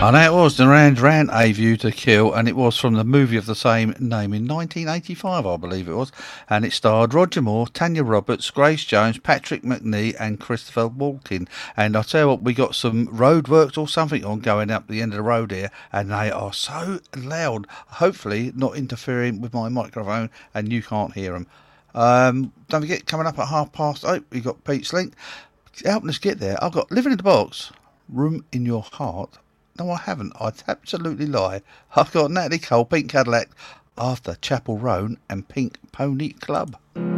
And that was Duran Duran, A View to Kill, and it was from the movie of the same name in 1985, I believe it was, and it starred Roger Moore, Tanya Roberts, Grace Jones, Patrick Macnee and Christopher Walken. And I tell you what, we got some roadworks or something on going up the end of the road here, and they are so loud, hopefully not interfering with my microphone and you can't hear them. Don't forget, coming up at 8:30, we got Pete Slink helping us get there. I've got Living in the Box, Room in Your Heart. No, I haven't. I'd absolutely lie. I've got Natalie Cole, Pink Cadillac, After Chapel Roan and Pink Pony Club.